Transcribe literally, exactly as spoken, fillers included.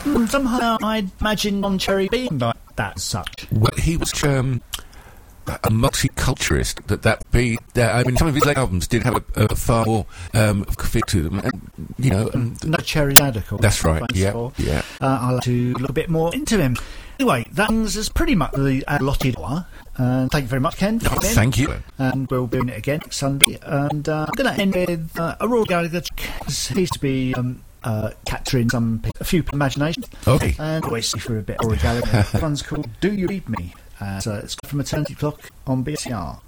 Mm, somehow I'd imagine Don Cherry being like that as such. Well, he was um, a multiculturalist. That that be. That, I mean, some of his late albums did have a, a far more um, fit to them. And, you know, um, No Cherry Radical. that's right. Yeah, for. yeah. Uh, I'll have to look a bit more into him. Anyway, that brings us pretty much the allotted hour. Uh, thank you very much, Ken. for Oh, coming in. thank you. And we'll be doing it again next Sunday. And uh, I'm going to end with uh, a Rory Gallagher. He's to be um, uh, capturing some a few imagination. Okay. And always see for a bit of Rory Gallagher. This one's called "Do You Read Me?" Uh, so it's from Eternity Clock on B S C R.